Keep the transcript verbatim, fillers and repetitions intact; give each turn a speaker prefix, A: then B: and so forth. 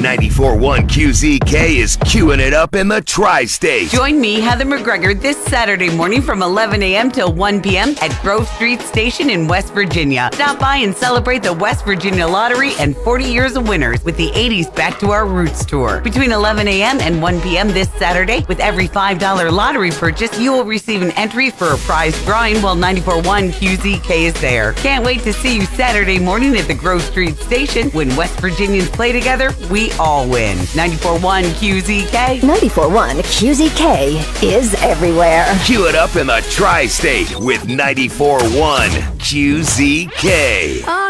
A: ninety-four point one Q Z K is queuing it up in the tri-state.
B: Join me, Heather McGregor, this Saturday morning from eleven a.m. till one p.m. at Grove Street Station in West Virginia. Stop by and celebrate the West Virginia Lottery and forty years of winners with the eighties Back to Our Roots Tour. Between eleven a.m. and one p.m. this Saturday, with every five dollars lottery purchase, you will receive an entry for a prize drawing while ninety-four point one Q Z K is there. Can't wait to see you Saturday morning at the Grove Street Station. When West Virginians play together, we all win. ninety-four point one Q Z K.
C: ninety-four point one Q Z K is everywhere.
A: Cue it up in the tri-state with ninety-four point one Q Z K.